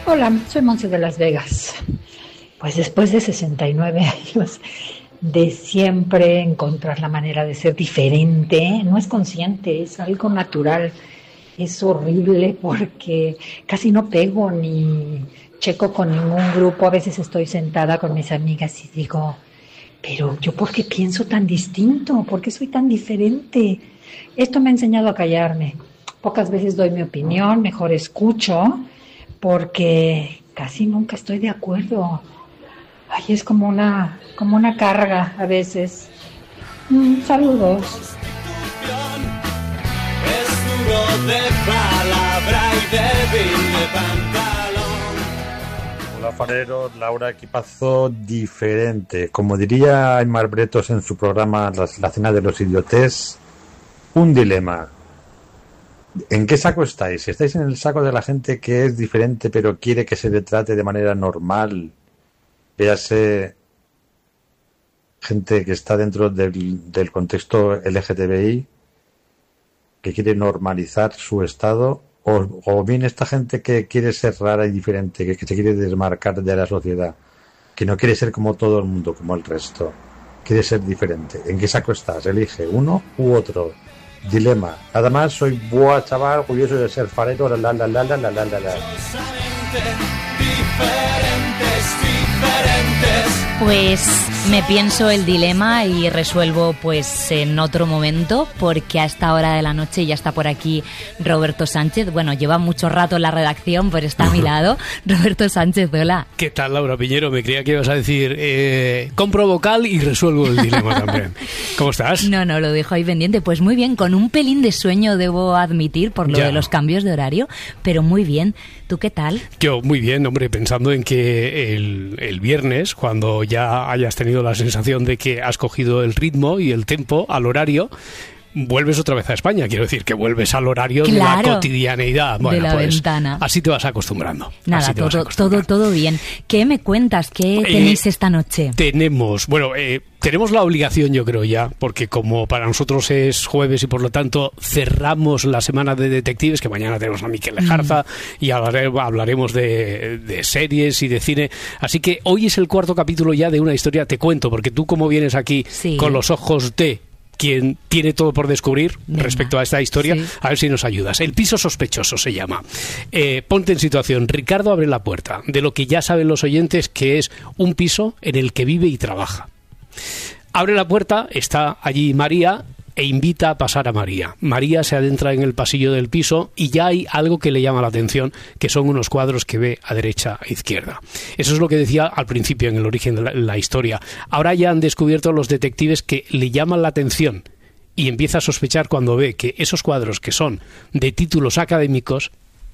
Hola, soy Monse de Las Vegas. Pues después de 69 años de siempre encontrar la manera de ser diferente, no es consciente, es algo natural. Es horrible porque casi no pego ni checo con ningún grupo. A veces estoy sentada con mis amigas y digo, pero ¿yo por qué pienso tan distinto? ¿Por qué soy tan diferente? Esto me ha enseñado a callarme. Pocas veces doy mi opinión, mejor escucho, porque casi nunca estoy de acuerdo. Ay, es como una carga a veces. Saludos. Es duro de palabra y débil de pantalón. Hola fareros, Laura, equipazo diferente. Como diría Aymar Bretos en su programa La cena de los idiotes, un dilema. ¿En qué saco estáis? ¿Estáis en el saco de la gente que es diferente pero quiere que se le trate de manera normal? Véase gente que está dentro del contexto LGTBI, que quiere normalizar su estado, o bien esta gente que quiere ser rara y diferente, que se quiere desmarcar de la sociedad, que no quiere ser como todo el mundo, como el resto, quiere ser diferente. ¿En qué saco estás? Elige uno u otro. Dilema. Nada más, soy buah chaval, orgulloso de ser farero, la. Pues me pienso el dilema y resuelvo pues en otro momento, porque a esta hora de la noche ya está por aquí Roberto Sánchez. Bueno, lleva mucho rato en la redacción, pero está a mi lado. Roberto Sánchez, hola. ¿Qué tal, Laura Piñero? Me creía que ibas a decir compro vocal y resuelvo el dilema también. ¿Cómo estás? No, lo dejo ahí pendiente. Pues muy bien, con un pelín de sueño debo admitir por lo de los cambios de horario, pero muy bien. ¿Tú qué tal? Yo muy bien, hombre, pensando en que el viernes, cuando ya hayas tenido la sensación de que has cogido el ritmo y el tempo al horario, vuelves otra vez a España. Quiero decir que vuelves al horario de la cotidianeidad. Bueno, de la ventana. Así te vas acostumbrando. Nada, todo bien. ¿Qué me cuentas? ¿Qué tenéis esta noche? Tenemos la obligación, yo creo ya, porque como para nosotros es jueves y por lo tanto cerramos la semana de detectives, que mañana tenemos a Miquel Lejarza y hablaremos de series y de cine. Así que hoy es el cuarto capítulo ya de una historia. Te cuento, porque tú como vienes aquí con los ojos de quien tiene todo por descubrir respecto a esta historia, a ver si nos ayudas. El piso sospechoso se llama. Ponte en situación. Ricardo abre la puerta de lo que ya saben los oyentes, que es un piso en el que vive y trabaja. Abre la puerta, está allí María e invita a pasar a María. María se adentra en el pasillo del piso y ya hay algo que le llama la atención, que son unos cuadros que ve a derecha e izquierda. Eso es lo que decía al principio en el origen de la historia. Ahora ya han descubierto los detectives que le llaman la atención y empieza a sospechar cuando ve que esos cuadros que son de títulos académicos,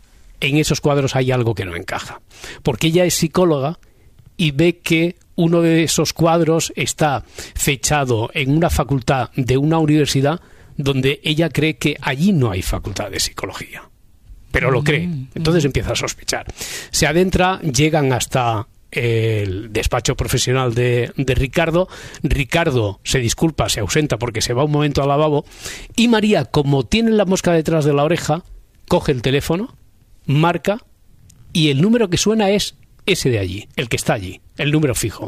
en esos cuadros hay algo que no encaja. Porque ella es psicóloga y ve que uno de esos cuadros está fechado en una facultad de una universidad donde ella cree que allí no hay facultad de psicología. Pero lo cree. Entonces empieza a sospechar. Se adentra, llegan hasta el despacho profesional de Ricardo. Ricardo se disculpa, se ausenta porque se va un momento al lavabo. Y María, como tiene la mosca detrás de la oreja, coge el teléfono, marca y el número que suena es ese de allí, el que está allí, el número fijo.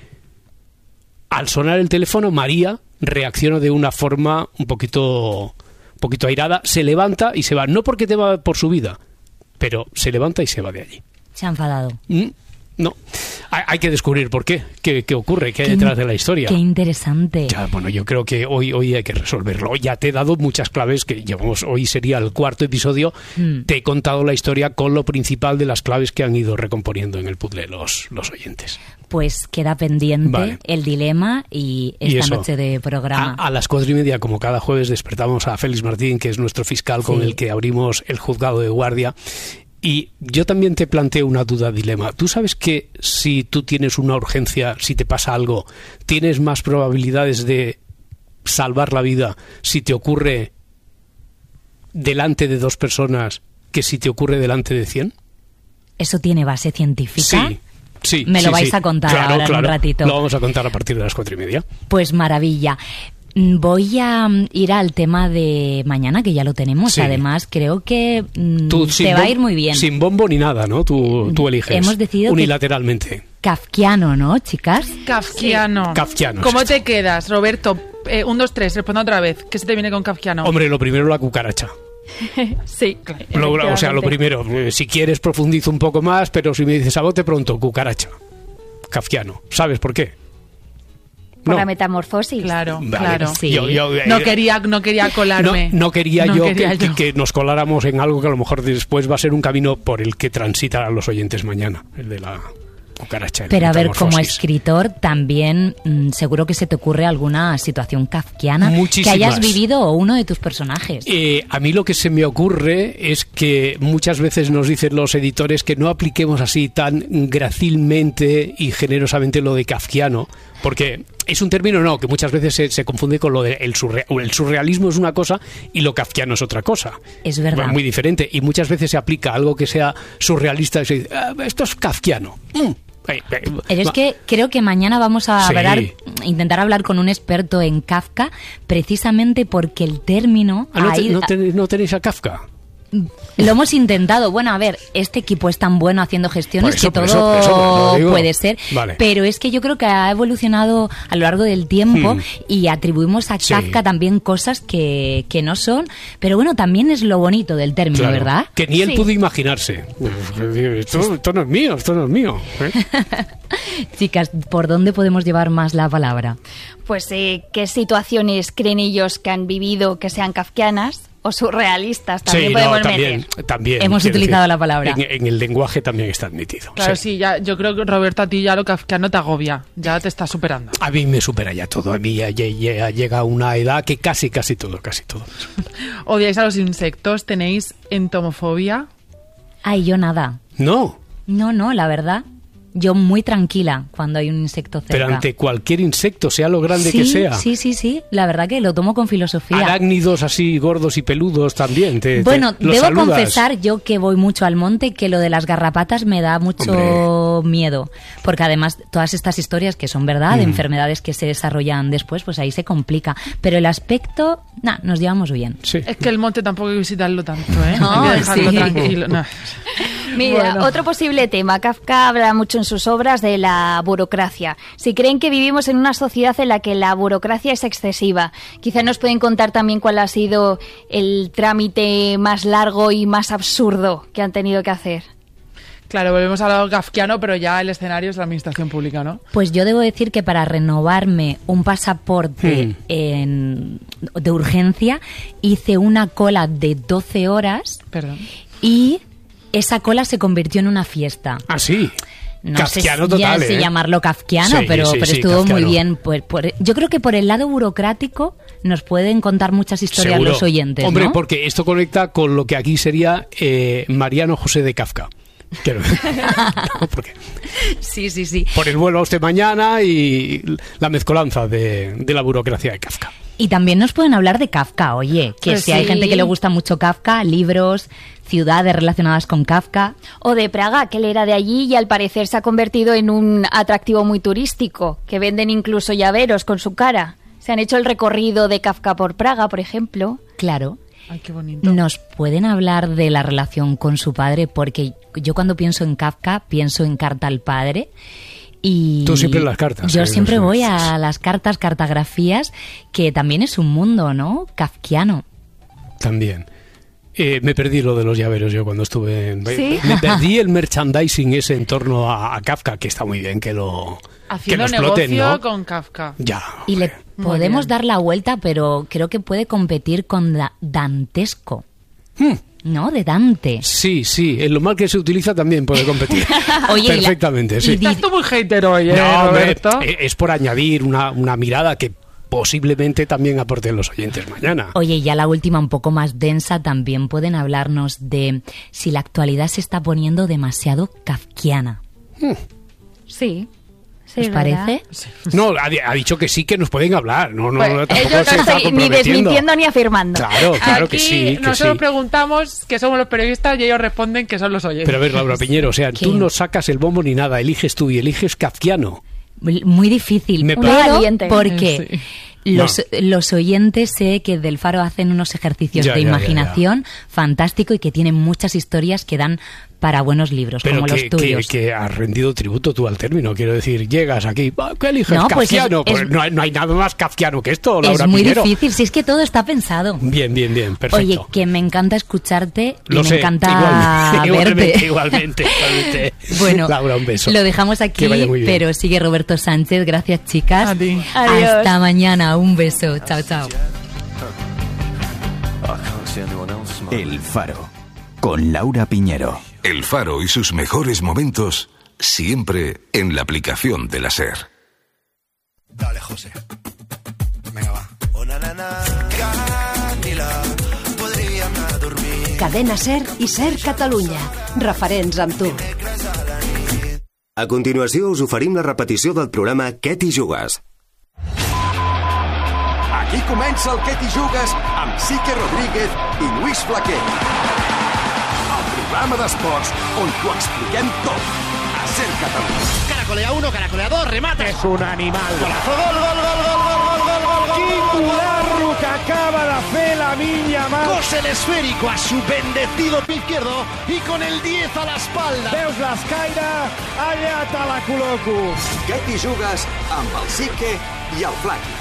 Al sonar el teléfono, María reacciona de una forma un poquito airada, se levanta y se va. No porque tema por su vida, pero se levanta y se va de allí. Se ha enfadado. No, hay que descubrir por qué, qué ocurre, qué hay detrás de la historia. Qué interesante. Ya, bueno, yo creo que hoy hay que resolverlo. Ya te he dado muchas claves, que llevamos, hoy sería el cuarto episodio. Te he contado la historia con lo principal de las claves que han ido recomponiendo en el puzzle los oyentes. Pues queda pendiente el dilema y esta noche de programa. A las 4:30, como cada jueves, despertamos a Félix Martín, que es nuestro fiscal con el que abrimos el juzgado de guardia. Y yo también te planteo una duda, dilema. ¿Tú sabes que si tú tienes una urgencia, si te pasa algo, tienes más probabilidades de salvar la vida si te ocurre delante de 2 personas que si te ocurre delante de 100? ¿Eso tiene base científica? Sí. Me lo vais a contar ahora en un ratito. Lo vamos a contar a partir de las 4:30. Pues maravilla. Voy a ir al tema de mañana, que ya lo tenemos. Sí. Además, creo que Tú, te va a ir muy bien. Sin bombo ni nada, ¿no? Tú eliges. Hemos decidido unilateralmente. Kafkiano, ¿no, chicas? Kafkiano. Sí. Kafkiano, ¿Cómo sí. te quedas, Roberto? 1, 2, 3, responda otra vez. ¿Qué se te viene con Kafkiano? Hombre, lo primero la cucaracha. Sí. O sea, lo primero, si quieres profundizo un poco más, pero si me dices a bote pronto, cucaracha. Kafkiano. ¿Sabes por qué? Por No. la metamorfosis. Claro, Vale. claro. Sí. No quería colarme. No quería No yo quería yo. que nos coláramos en algo que a lo mejor después va a ser un camino por el que transitarán los oyentes mañana, el de la cucaracha. Pero a ver, como metamorfosis. escritor también seguro que se te ocurre alguna situación kafkiana que Muchísimas. hayas vivido o uno de tus personajes. A mí lo que se me ocurre es que muchas veces nos dicen los editores que no apliquemos así tan gracilmente y generosamente lo de kafkiano, porque es un término que muchas veces se confunde con lo de el surrealismo es una cosa y lo kafkiano es otra cosa. Es verdad. Muy diferente, y muchas veces se aplica algo que sea surrealista y se dice, esto es kafkiano. Pero es que creo que mañana vamos a Sí. intentar hablar con un experto en Kafka, precisamente porque el término... ¿No tenéis a Kafka? Lo hemos intentado. Bueno, a ver, este equipo es tan bueno haciendo gestiones Por que eso, todo lo digo. puede ser. Vale. Pero es que yo creo que ha evolucionado a lo largo del tiempo y atribuimos a Sí. Kafka también cosas que no son. Pero bueno, también es lo bonito del término, Claro, ¿verdad? que ni él Sí. pudo imaginarse. Esto no es mío, esto no es mío. Chicas, ¿por dónde podemos llevar más la palabra? Pues qué situaciones creen ellos que han vivido que sean kafkianas o surrealistas. También podemos meter. también. Hemos quiero utilizado decir, la palabra. En el lenguaje también está admitido. Claro, sí, ya, yo creo que Roberto, a ti ya lo kafkiano te agobia. Ya te está superando. A mí me supera ya todo. A mí ya llega una edad que casi todo. ¿Odiáis a los insectos? ¿Tenéis entomofobia? Ay, yo nada. No, No, la verdad. Yo muy tranquila cuando hay un insecto cerca. pero ante cualquier insecto, sea lo grande sí, que sea. Sí. La verdad que lo tomo con filosofía. Arácnidos así gordos y peludos también. Bueno, los debo saludas. confesar yo que voy mucho al monte, que lo de las garrapatas me da mucho miedo. Porque además todas estas historias que son verdad, de enfermedades que se desarrollan después, pues ahí se complica. Pero el aspecto, nos llevamos bien. Sí. Es que el monte tampoco hay que visitarlo tanto, ¿eh? No, Hay que dejarlo sí. tranquilo. No. Mira, Bueno. otro posible tema. Kafka habla mucho en sus obras de la burocracia. Si creen que vivimos en una sociedad en la que la burocracia es excesiva, quizá nos pueden contar también cuál ha sido el trámite más largo y más absurdo que han tenido que hacer. Claro, volvemos a lo kafkiano, pero ya el escenario es la administración pública, ¿no? Pues yo debo decir que para renovarme un pasaporte de urgencia hice una cola de 12 horas Perdón. y esa cola se convirtió en una fiesta. Ah, sí. No Kafkiano sé total, si ¿eh? llamarlo kafkiano, Sí, pero sí, estuvo kafkiano. muy bien. Yo creo que por el lado burocrático nos pueden contar muchas historias Seguro. los oyentes, Hombre, ¿no? porque esto conecta con lo que aquí sería Mariano José de Kafka. No, porque Sí. por el vuelo a usted mañana y la mezcolanza de la burocracia de Kafka. Y también nos pueden hablar de Kafka, oye, que Pues si hay sí. gente que le gusta mucho Kafka, libros, ciudades relacionadas con Kafka. O de Praga, que él era de allí y al parecer se ha convertido en un atractivo muy turístico, que venden incluso llaveros con su cara. Se han hecho el recorrido de Kafka por Praga, por ejemplo. Claro. Ay, qué bonito. ¿Nos pueden hablar de la relación con su padre? Porque yo cuando pienso en Kafka, pienso en Carta al Padre. Y Tú siempre en las cartas, Yo ¿eh? siempre No sé. voy a las cartas, cartografías, que también es un mundo, ¿no? Kafkiano. También. Me perdí lo de los llaveros yo cuando estuve en... ¿Sí? Me perdí el merchandising ese en torno a Kafka, que está muy bien que lo Haciendo exploten, negocio ¿no? con Kafka. Ya. Y le Muy podemos bien. dar la vuelta, pero creo que puede competir con dantesco. ¿No? De Dante. Sí, en lo mal que se utiliza también puede competir. Oye, y la- perfectamente, sí. y Estás tú muy hater hoy, ¿eh, No, hombre, Roberto? es por añadir una mirada que posiblemente también aporten los oyentes mañana. Oye, ya la última un poco más densa, también pueden hablarnos de si la actualidad se está poniendo demasiado kafkiana. Sí. ¿Os parece? No, ha dicho que sí, que nos pueden hablar. No, Pues, tampoco yo se no está estoy ni comprometiendo. desmintiendo ni afirmando. Claro Aquí que sí. Que nosotros sí. preguntamos que somos los periodistas y ellos responden que son los oyentes. Pero a ver, Laura Piñero, o sea, ¿Qué? tú no sacas el bombo ni nada, eliges tú y eliges kafkiano. Muy difícil. Me Pero, parece- Valiente. porque Los oyentes sé que del Faro hacen unos ejercicios de imaginación fantástico y que tienen muchas historias que dan para buenos libros, pero como los tuyos. Que has rendido tributo tú al término. Quiero decir, llegas aquí, ¿qué eliges? No, pues Kafkiano. Pues no hay nada más kafkiano que esto, Laura Es muy Piñero. difícil, si es que todo está pensado. Bien, perfecto. Oye, que me encanta escucharte y Lo me sé, encanta verte. Igualmente. Bueno, Laura, un beso. lo dejamos aquí, Que vaya muy bien. pero sigue Roberto Sánchez. Gracias, chicas. A ti. Adiós. Hasta mañana. Un beso. Chao, chao. El Faro, con Laura Piñero. El Faro y sus mejores momentos siempre en la aplicación de la SER. Dale, José. Venga, va. Cadena SER i SER Catalunya. Referents amb tu. A continuació us oferim la repetició del programa Què t'hi jugues? Aquí comença el Què t'hi jugues amb Sique Rodríguez i Luis Flaquer. El programa d'esports on t'ho expliquem tot. A SER Catalunya. Caracolea 1, caracolea 2, remata. És un animal. Golazo, gol. Quin golazo que acaba de fer Lamine Yamal. Cose el esférico a su bendecido pie izquierdo y con el 10 a la espalda. Veus l'escaire? Allà te la col·loco. Què t'hi jugues amb el Sique i el Flaqui.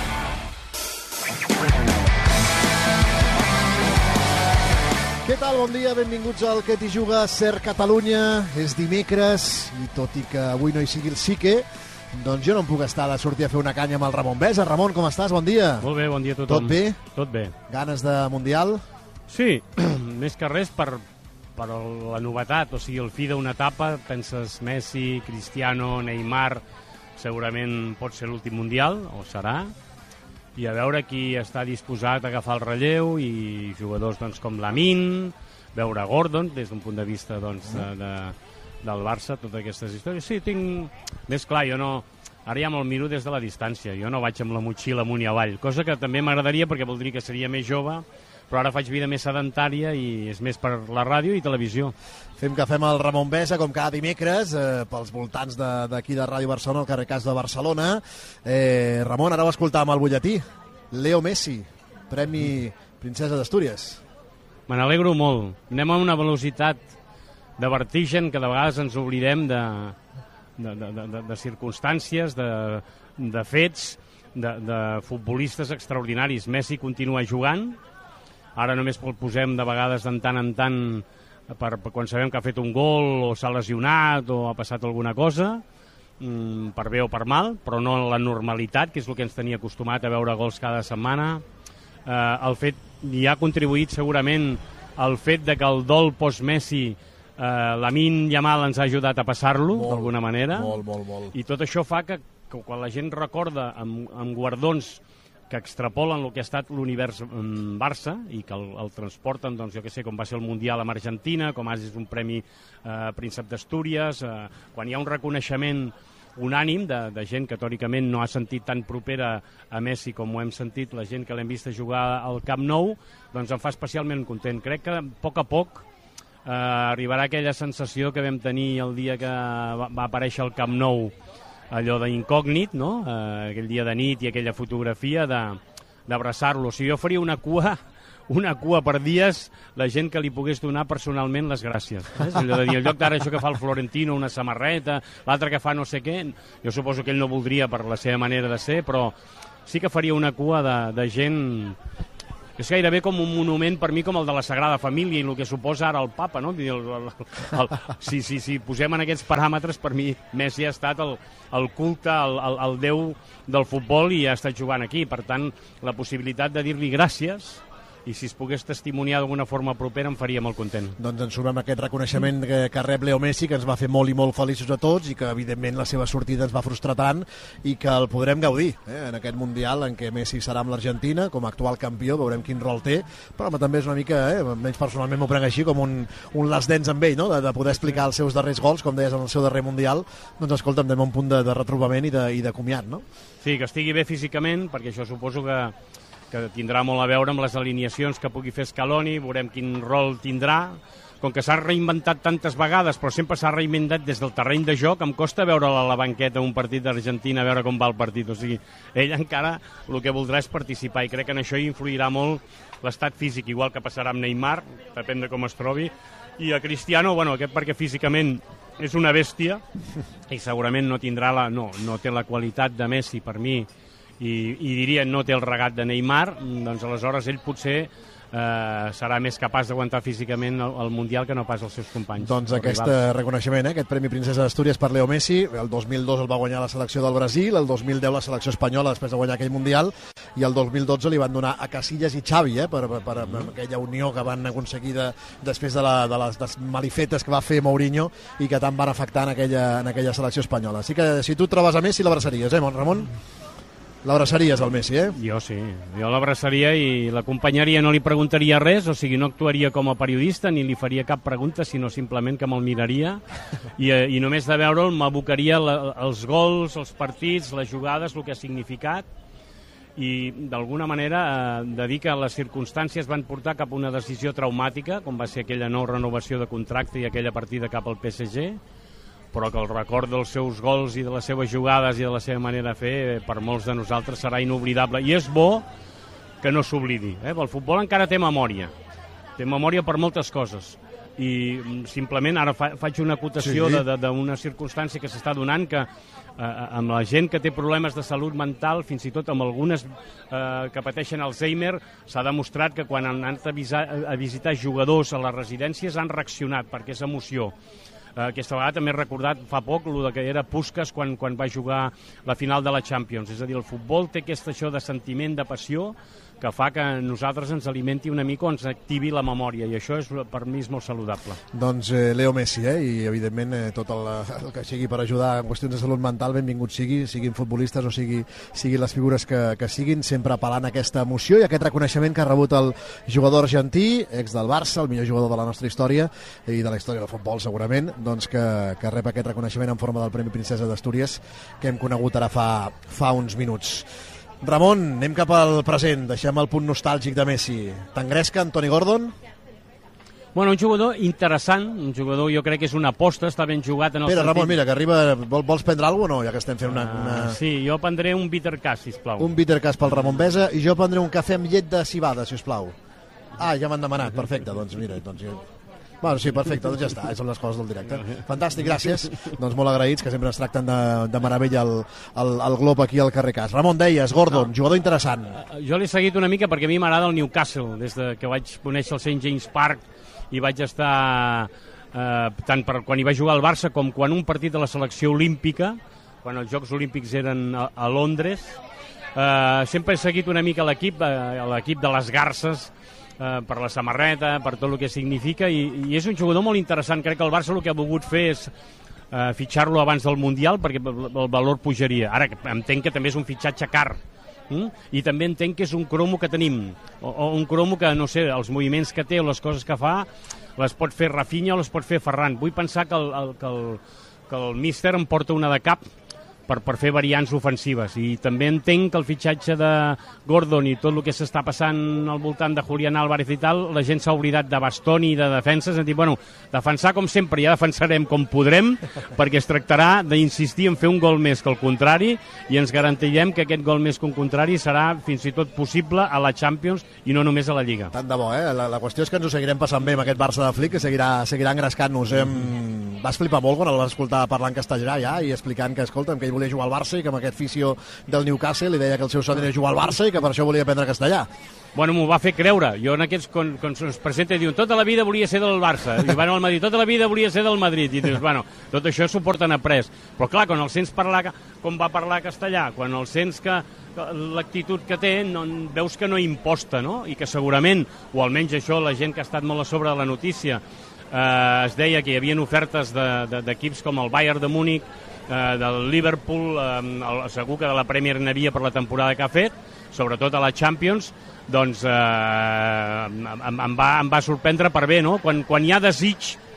Què tal? Bon dia, benvinguts al Què t'hi juga, SER Catalunya. És dimecres i tot i que avui no hi sigui el Sique, doncs jo no em puc estar de sortir a fer una canya amb el Ramon Besa. Ramon, com estàs? Bon dia. Molt bé, bon dia a tothom. Tot bé? Tot bé. Ganes de Mundial? Sí, més que res per la novetat, o sigui, el fi d'una etapa, penses Messi, Cristiano, Neymar, segurament pot ser l'últim Mundial, o serà, i a veure qui està disposat a agafar el relleu, i jugadors doncs, com Lamine, veure Gordon, des d'un punt de vista doncs, del Barça, totes aquestes històries. Sí, tinc... Més clar, jo no... Ara ja me'l miro des de la distància, jo no vaig amb la motxilla amunt i avall, cosa que també m'agradaria perquè voldria que seria més jove, però ara faig vida més sedentària i és més per la ràdio i televisió. Fem que fem el Ramon Besa, com cada dimecres, pels voltants d'aquí de Ràdio Barcelona, al carrer Cas de Barcelona. Ramon, ara ho escoltàvem al butlletí. Leo Messi, Premi Princesa d'Astúries. Me n'alegro molt. Anem a una velocitat de vertigen que de vegades ens oblidem de circumstàncies, de fets, de futbolistes extraordinaris. Messi continua jugant. Ara només el posem de vegades de tant en tant per quan sabem que ha fet un gol o s'ha lesionat o ha passat alguna cosa, per bé o per mal, però no en la normalitat, que és el que ens tenia acostumat a veure gols cada setmana. El fet, hi ha contribuït segurament el fet de que el dol post-Messi, Lamine Yamal ens ha ajudat a passar-lo, d'alguna manera. Molt. I tot això fa que quan la gent recorda amb guardons que extrapolen el que ha estat l'univers Barça i que el transporten, doncs, jo què sé, com va ser el Mundial amb Argentina, com és un premi Príncep d'Astúries, quan hi ha un reconeixement unànim de gent que teòricament no ha sentit tan propera a Messi com ho hem sentit la gent que l'hem vist jugar al Camp Nou, doncs em fa especialment content. Crec que a poc arribarà aquella sensació que vam tenir el dia que va aparèixer al Camp Nou, allò d'incògnit, no? Aquell dia de nit i aquella fotografia d'abraçar-lo. O sigui, jo faria una cua per dies la gent que li pogués donar personalment les gràcies. Allò de dir, en lloc d'ara això que fa el Florentino, una samarreta, l'altre que fa no sé què, jo suposo que ell no voldria per la seva manera de ser, però sí que faria una cua de gent... És gairebé com un monument per mi com el de la Sagrada Família i el que suposa ara el Papa, no? Si posem en aquests paràmetres, per mi Messi ha estat el culte, el déu del futbol i ha estat jugant aquí. Per tant, la possibilitat de dir-li gràcies i si es pogués testimoniar d'alguna forma propera em faria molt content. Doncs ens sumem a aquest reconeixement que rep Leo Messi, que ens va fer molt i molt feliços a tots i que evidentment la seva sortida ens va frustrar tant i que el podrem gaudir en aquest Mundial en què Messi serà amb l'Argentina com a actual campió, veurem quin rol té, però també és una mica, menys personalment m'ho prenc així, com un last dance amb ell, no? de poder explicar els seus darrers gols, com deies en el seu darrer Mundial. Doncs escolta'm, anem a un punt de retrobament i de comiat, no? Sí, que estigui bé físicament, perquè això suposo que tindrà molt a veure amb les alineacions que pugui fer Scaloni, veurem quin rol tindrà, com que s'ha reinventat tantes vegades, però sempre s'ha reinventat des del terreny de joc, em costa veure-la a la banqueta un partit d'Argentina, a veure com va el partit. O sigui, ell encara el que voldrà és participar, i crec que en això hi influirà molt l'estat físic, igual que passarà amb Neymar, depèn de com es trobi, i a Cristiano, bueno, aquest perquè físicament és una bèstia, i segurament no té la qualitat de Messi per mi, i diria no té el regat de Neymar, doncs aleshores ell potser serà més capaç d'aguantar físicament el Mundial que no pas els seus companys. Doncs aquest reconeixement, aquest Premi Princesa d'Astúries per Leo Messi, el 2002 el va guanyar la selecció del Brasil, el 2010 la selecció espanyola després de guanyar aquell Mundial, i el 2012 li van donar a Casillas i Xavi, per aquella unió que van aconseguir després de les malifetes que va fer Mourinho i que tant van afectar en aquella selecció espanyola. Així que si tu et trobes a Messi l'abraçaries, Ramon? L'abraçaries al Messi, Jo sí, jo l'abraçaria i l'acompanyaria, no li preguntaria res, o sigui, no actuaria com a periodista ni li faria cap pregunta, sinó simplement que me'l miraria i només de veure'l m'abocaria els gols, els partits, les jugades, el que ha significat, i d'alguna manera de dir que les circumstàncies van portar cap a una decisió traumàtica, com va ser aquella no renovació de contracte i aquella partida cap al PSG, però que el record dels seus gols i de les seves jugades i de la seva manera de fer per molts de nosaltres serà inoblidable, i és bo que no s'oblidi. El futbol encara té memòria per moltes coses, i simplement ara faig una acotació d'una circumstància que s'està donant, que amb la gent que té problemes de salut mental, fins i tot amb algunes que pateixen Alzheimer, s'ha demostrat que quan han anat a visitar jugadors a les residències han reaccionat, perquè és emoció. Aquesta vegada també he recordat fa poc el que era Puskás quan va jugar la final de la Champions. És a dir, el futbol té això de sentiment, de passió, que fa que nosaltres ens alimenti una mica o ens activi la memòria, i això per mi és molt saludable. Doncs Leo Messi, i evidentment tot el que sigui per ajudar en qüestions de salut mental, benvingut siguin futbolistes o siguin les figures que siguin, sempre apel·lant a aquesta emoció i aquest reconeixement que ha rebut el jugador argentí, ex del Barça, el millor jugador de la nostra història i de la història del futbol segurament, doncs que rep aquest reconeixement en forma del Premi Princesa d'Astúries que hem conegut ara fa uns minuts. Ramon, anem cap al present, deixem el punt nostàlgic de Messi. T'engresca Anthony Gordon? Bueno, un jugador interessant, un jugador jo crec que és una aposta, està ben jugat en el sentit... Ramon, mira, que arriba... Vols prendre alguna cosa o no, ja que estem fent una... Sí, jo prendré un bittercast, sisplau. Un bittercast pel Ramon Besa, i jo prendré un cafè amb llet de cibada, sisplau. Ja m'han demanat, perfecte, doncs mira, Bueno, sí, perfecte, doncs ja està, són les coses del directe. Fantàstic, gràcies. Doncs molt agraïts, que sempre ens tracten de meravella el glob aquí al carrer Cas. Ramon, deies, Gordon, jugador interessant. Jo l'he seguit una mica perquè a mi m'agrada el Newcastle, des que vaig conèixer el St. James Park i vaig estar tant quan hi va jugar al Barça com quan un partit de la selecció olímpica, quan els Jocs Olímpics eren a Londres. Sempre he seguit una mica l'equip de les Garces, per la samarreta, per tot el que significa, i és un jugador molt interessant. Crec que el Barça el que ha volgut fer és fitxar-lo abans del Mundial perquè el valor pujaria. Ara entenc que també és un fitxatge car, i també entenc que és un cromo que tenim, o un cromo que, no sé, els moviments que té o les coses que fa les pot fer Rafinha o les pot fer Ferran. Vull pensar que el míster em porta una de cap per fer variants ofensives, i també entenc que el fitxatge de Gordon i tot el que s'està passant al voltant de Julián Álvarez i tal, la gent s'ha oblidat de Bastoni i de defenses, han dit, bueno, defensar com sempre, ja defensarem com podrem, perquè es tractarà d'insistir en fer un gol més que el contrari, i ens garantirem que aquest gol més que un contrari serà fins i tot possible a la Champions i no només a la Lliga. Tant de bo, la qüestió és que ens ho seguirem passant bé amb aquest Barça de Flick, que seguirà engrescant-nos. Vas flipar molt quan el vas escoltar parlant castellà ja i explicant que, escolta'm, que ell volia jugar al Barça i que amb aquest fisio del Newcastle li deia que el seu somni era jugar al Barça i que per això volia aprendre castellà. Bueno, m'ho va fer creure. Jo en aquests, quan se'ns presenta, diuen tota la vida volia ser del Barça, i van al Madrid, tota la vida volia ser del Madrid, i dius, bueno, tot això s'ho porten après. Però clar, quan el sents parlar com va parlar castellà, quan el sents que l'actitud que té, veus que no imposta, no? I que segurament, o almenys això, la gent que ha estat molt a sobre de la notícia, es deia que hi havia ofertes d'equips com el Bayern de Múnich, del Liverpool, segur que de la Premier n'havia per la temporada que ha fet, sobretot a la Champions, doncs em va sorprendre per bé, no? Quan hi ha desig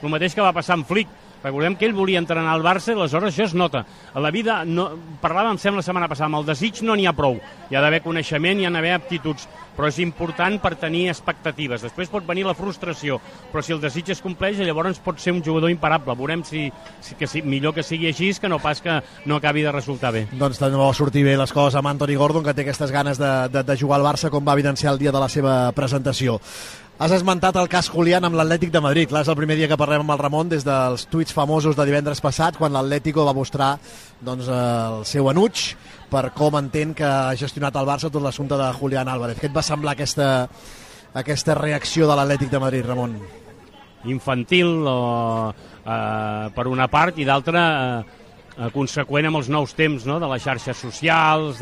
El mateix que va passar amb Flick. Recordem que ell volia entrenar al Barça i aleshores això es nota. A la vida, parlàvem, em sembla, la setmana passada, amb el desig no n'hi ha prou. Hi ha d'haver coneixement, hi ha d'haver aptituds, però és important per tenir expectatives. Després pot venir la frustració, però si el desig es compleix, llavors pot ser un jugador imparable. Veurem millor que sigui així que no pas que no acabi de resultar bé. Doncs també va sortir bé les coses amb Anthony Gordon, que té aquestes ganes de jugar al Barça, com va evidenciar el dia de la seva presentació. Has esmentat el cas Julián amb l'Atlètic de Madrid. Clar, és el primer dia que parlem amb el Ramon des dels tuits famosos de divendres passat, quan l'Atlético va mostrar doncs, el seu enuig per com entén que ha gestionat el Barça tot l'assumpte de Julián Álvarez. Què et va semblar aquesta reacció de l'Atlètic de Madrid, Ramon? Infantil, per una part, i d'altra conseqüent amb els nous temps, no?, de les xarxes socials,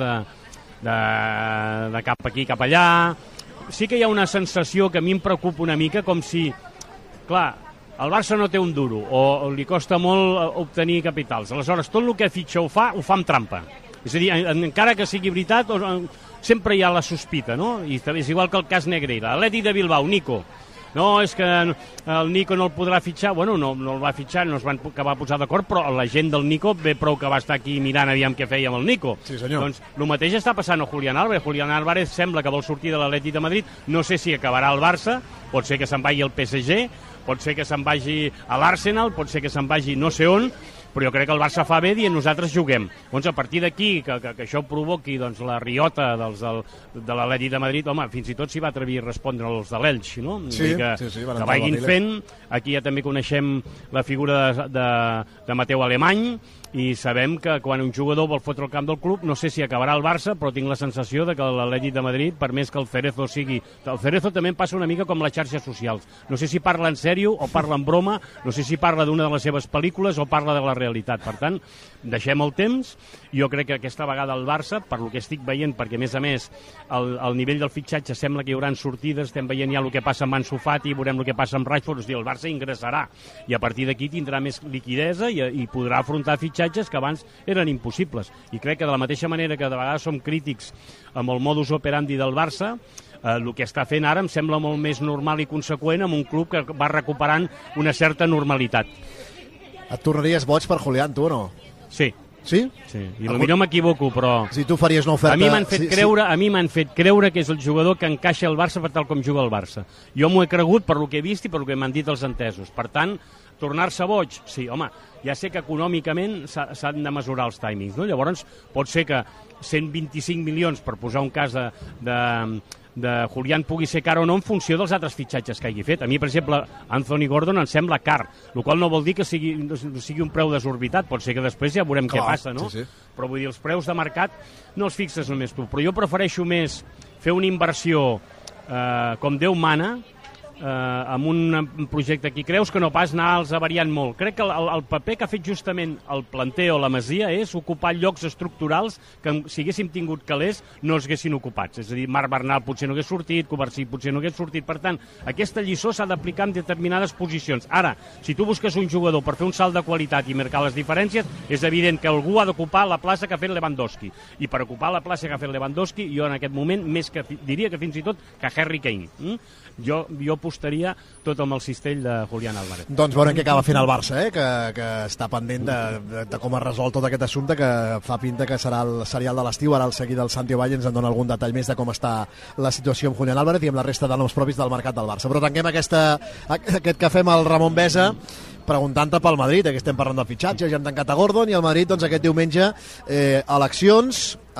de cap aquí, cap allà. Sí que hi ha una sensació que a mi em preocupa una mica, com si, clar, el Barça no té un duro o li costa molt obtenir capitals. Aleshores, tot el que fitxa ho fa amb trampa. És a dir, encara que sigui veritat, sempre hi ha la sospita, no? I és igual que el cas Negreira. Atlètic de Bilbao, Nico. No, és que el Nico no el podrà fitxar. Bueno, no el va fitxar, no es van acabar posar d'acord, però la gent del Nico ve prou que va estar aquí mirant aviam què feia amb el Nico. Sí, senyor. Doncs el mateix està passant a Julián Álvarez. Julián Álvarez sembla que vol sortir de l'Atlètic de Madrid. No sé si acabarà al Barça, pot ser que se'n vagi al PSG, pot ser que se'n vagi a l'Arsenal, pot ser que se'n vagi no sé on, però jo crec que el Barça fa bé dient nosaltres juguem. Doncs a partir d'aquí, que això provoqui doncs, la riota de l'Atlètic de Madrid, home, fins i tot s'hi va atrevir a respondre els de l'Elx, no? Sí, que vagin fent. Aquí ja també coneixem la figura de Mateu Alemany, i sabem que quan un jugador vol fotre el camp del club, no sé si acabarà al Barça, però tinc la sensació de que l'Atlètic de Madrid, per més que el Cerezo sigui... El Cerezo també em passa una mica com les xarxes socials. No sé si parla en sèrio o parla en broma, no sé si parla d'una de les seves pel·lícules o parla de la realitat. Per tant, deixem el temps. Jo crec que aquesta vegada el Barça, per lo que estic veient, perquè a més el nivell del fitxatge sembla que hi haurà sortides, estem veient ja el que passa amb Ansu Fati, veurem el que passa amb Rashford, és a dir, el Barça ingressarà i a partir d'aquí tindrà més liquidesa i podrà afrontar fitxatges que abans eren impossibles. I crec que de la mateixa manera que de vegades som crítics amb el modus operandi del Barça, el que està fent ara em sembla molt més normal i conseqüent amb un club que va recuperant una certa normalitat. Et tornaries boig per Julián, tu o no? Sí. Sí? Sí, i potser m'equivoco, però... Si tu faries una oferta... A mi m'han fet creure que és el jugador que encaixa al Barça per tal com juga el Barça. Jo m'ho he cregut per lo que he vist i per lo que m'han dit els entesos. Per tant, tornar-se boig? Sí, home, ja sé que econòmicament s'han de mesurar els timings, no? Llavors, pot ser que 125 milions, per posar un cas de Julián, pugui ser car o no en funció dels altres fitxatges que hagi fet. A mi, per exemple, Anthony Gordon em sembla car, el qual no vol dir que sigui un preu desorbitat, pot ser que després ja veurem què passa, no? Sí. Però vull dir, els preus de mercat no els fixes només tu, però jo prefereixo més fer una inversió com Déu mana, amb un projecte que creus que no pas anar-los variant molt. Crec que el paper que ha fet justament el planter o la Masia és ocupar llocs estructurals que si haguéssim tingut calés no els haguessin ocupats. És a dir, Marc Bernal potser no hagués sortit, Covarsí potser no hagués sortit. Per tant, aquesta lliçó s'ha d'aplicar en determinades posicions. Ara, si tu busques un jugador per fer un salt de qualitat i marcar les diferències, és evident que algú ha d'ocupar la plaça que ha fet Lewandowski. I per ocupar la plaça que ha fet Lewandowski, jo en aquest moment diria que fins i tot que Harry Kane. Jo apostaria tot amb el cistell de Julián Álvarez. Doncs veurem què acaba fent el Barça, que està pendent de com es resol tot aquest assumpte, que fa pinta que serà el serial de l'estiu. Ara al seguir del Santi Valle ens en dona algun detall més de com està la situació amb Julián Álvarez i amb la resta de noms propis del mercat del Barça. Però tanquem aquest cafè amb el Ramon Besa preguntant-te pel Madrid, que estem parlant del fitxatge, ja hem tancat a Gordon, i el Madrid doncs, aquest diumenge eleccions,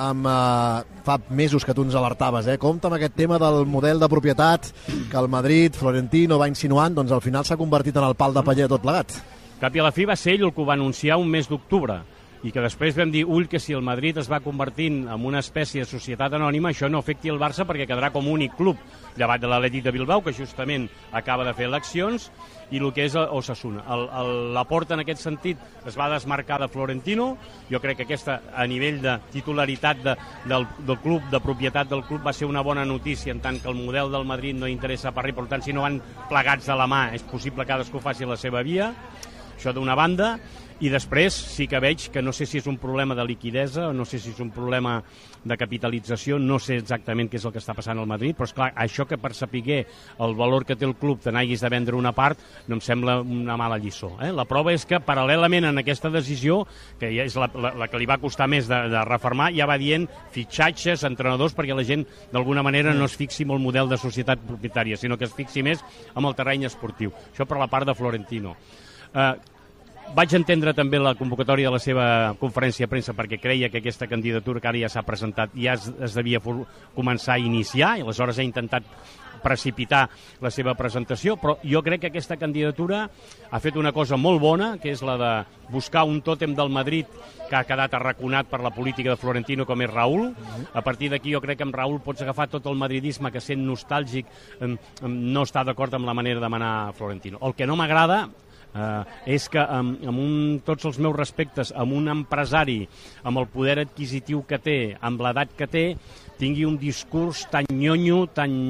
fa mesos que tu ens alertaves, compte amb aquest tema del model de propietat que el Madrid, Florentino va insinuant, doncs al final s'ha convertit en el pal de paller tot plegat. Cap i a la fi va ser ell el que ho va anunciar un mes d'octubre, i que després vam dir, ull, que si el Madrid es va convertint en una espècie de societat anònima, això no afecti el Barça perquè quedarà com únic club, llevat de l'Atlètic de Bilbao, que justament acaba de fer eleccions, i el que és Osasuna. La Porta, en aquest sentit, es va desmarcar de Florentino. Jo crec que aquesta, a nivell de titularitat del club, de propietat del club, va ser una bona notícia, en tant que el model del Madrid no interessa per res, per tant, si no van plegats de la mà, és possible que cadascú faci la seva via. Això d'una banda, i després sí que veig que no sé si és un problema de liquidesa o no sé si és un problema de capitalització, no sé exactament què és el que està passant al Madrid, però esclar, això que per saber el valor que té el club te n'hagis de vendre una part no em sembla una mala lliçó. La prova és que paral·lelament en aquesta decisió, que ja és la que li va costar més de refermar, ja va dient fitxatges, entrenadors, perquè la gent d'alguna manera no es fixi en el model de societat propietària, sinó que es fixi més en el terreny esportiu. Això per la part de Florentino. Vaig entendre també la convocatòria de la seva conferència de premsa perquè creia que aquesta candidatura que ara ja s'ha presentat ja es devia començar a iniciar i aleshores ha intentat precipitar la seva presentació, però jo crec que aquesta candidatura ha fet una cosa molt bona, que és la de buscar un tòtem del Madrid que ha quedat arraconat per la política de Florentino, com és Raúl. A partir d'aquí jo crec que amb Raúl pots agafar tot el madridisme que sent nostàlgic no està d'acord amb la manera de manar Florentino. El que no m'agrada és que amb tots els meus respectes, amb un empresari, amb el poder adquisitiu que té, amb l'edat que té, tingui un discurs tan nyonyo,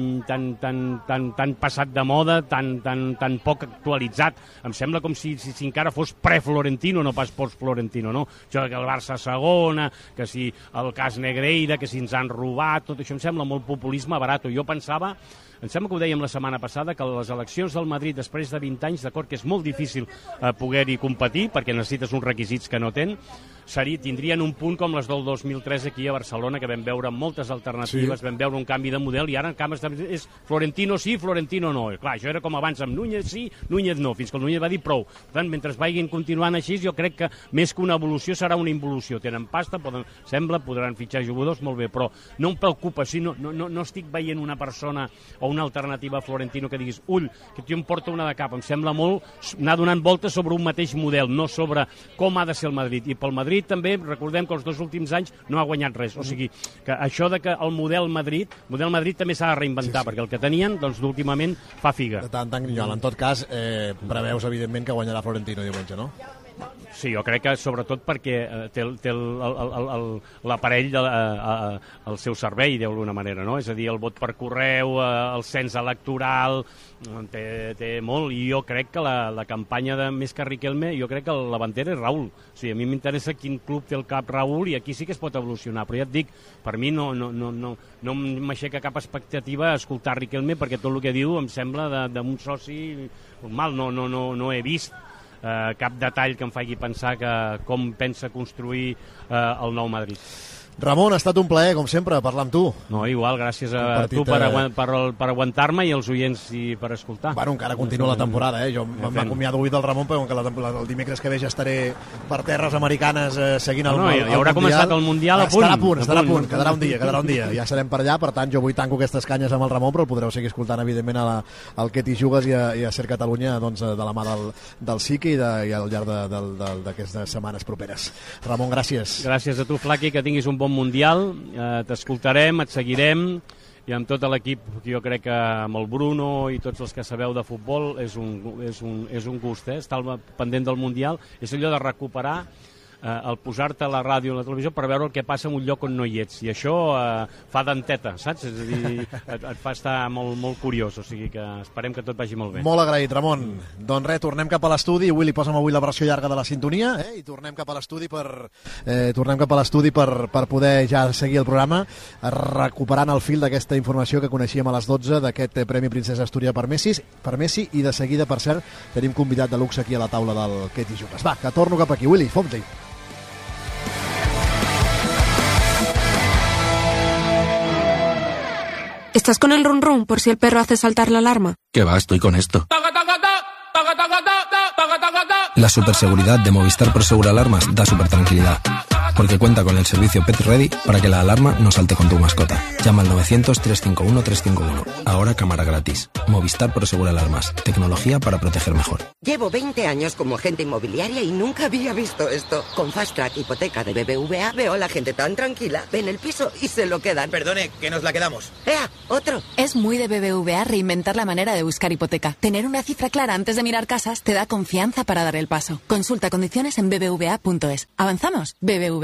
tan passat de moda, tan poc actualitzat. Em sembla com si encara fos pre-Florentino, no pas post-Florentino, no? Això que el Barça segona, que si el cas Negreira, que si ens han robat, tot això em sembla molt populisme barat. Jo pensava, em sembla que ho dèiem la setmana passada, que les eleccions del Madrid després de 20 anys, d'acord, que és molt difícil poder-hi competir, perquè necessites uns requisits que no tindrien un punt com les del 2003 aquí a Barcelona, que vam veure moltes alternatives, vam veure un canvi de model, i ara en canvi és Florentino sí, Florentino no. I clar, això era com abans amb Núñez sí, Núñez no, fins que el Núñez va dir prou. Per tant, mentre vagin continuant així, jo crec que més que una evolució serà una involució. Tenen pasta, podran fitxar jugadors, molt bé, però no em preocupa, no estic veient una persona o una alternativa a Florentino que diguis, ull, que tio em porta una de cap. Em sembla molt anar donant voltes sobre un mateix model, no sobre com ha de ser el Madrid. I pel Madrid també, recordem que els 2 últims anys no ha guanyat res. O sigui, que això de que el model Madrid també s'ha de reinventar, perquè el que tenien, doncs, últimament fa figa. De tant grinyol. En tot cas, preveus, evidentment, que guanyarà Florentino diumenge, no? Sí, jo crec que sobretot perquè té l'aparell al seu servei, d'alguna manera, no? És a dir, el vot per correu, el cens electoral, té molt, i jo crec que la campanya de més que Riquelme, jo crec que la bandera és Raúl. O sigui, a mi m'interessa quin club té el cap Raúl, i aquí sí que es pot evolucionar, però ja et dic, per mi no m'aixeca cap expectativa escoltar Riquelme, perquè tot el que diu em sembla d'un soci normal, no he vist cap detall que em faci pensar que com pensa construir el nou Madrid. Ramon, ha estat un plaer, com sempre, parlar amb tu. No, igual, gràcies a tu per aguantar-me i als oients i per escoltar. Bueno, encara continua la temporada, Jo m'acomiado avui del Ramon, però el dimecres que ve ja estaré per terres americanes seguint el Mundial. Ja haurà començat el Mundial a punt. Estarà a punt, quedarà un dia. Ja serem per allà, per tant, jo avui tanco aquestes canyes amb el Ramon, però el podreu seguir escoltant, evidentment, al Que t'hi jugues i a Ser Catalunya, doncs, de la mà del SIC i al llarg d'aquestes setmanes properes. Ramon, gràcies. Gràcies a tu, Flaqui, que tinguis un bon Mundial, t'escoltarem, et seguirem, i amb tot l'equip, jo crec que amb el Bruno i tots els que sabeu de futbol és un gust, estar pendent del Mundial, és allò de recuperar el posar-te a la ràdio o a la televisió per veure el que passa en un lloc on no hi ets, i això fa denteta, saps? És a dir, et fa estar molt curiós, o sigui que esperem que tot vagi molt bé. Molt agraït, Ramon. Doncs res, tornem cap a l'estudi, Willy, posa'm avui la versió llarga de la sintonia, i tornem cap a l'estudi per poder ja seguir el programa, recuperant el fil d'aquesta informació que coneixíem a les 12 d'aquest Premi Princesa Astúria per Messi, i de seguida, per cert, tenim convidat de luxe aquí a la taula del Que t'hi jugues. Va, que torno cap aquí, Willy, fom-hi. ¿Estás con el run run por si el perro hace saltar la alarma? ¿Qué va? Estoy con esto. La superseguridad de Movistar Prosegur Alarmas da super tranquilidad, porque cuenta con el servicio Pet Ready para que la alarma no salte con tu mascota. Llama al 900-351-351. Ahora cámara gratis. Movistar Prosegur Alarmas. Tecnología para proteger mejor. Llevo 20 años como agente inmobiliaria y nunca había visto esto. Con Fast Track Hipoteca de BBVA veo a la gente tan tranquila. Ven el piso y se lo quedan. Perdone, que nos la quedamos. ¡Ea! ¡Otro! Es muy de BBVA reinventar la manera de buscar hipoteca. Tener una cifra clara antes de mirar casas te da confianza para dar el paso. Consulta condiciones en bbva.es. ¿Avanzamos? BBVA.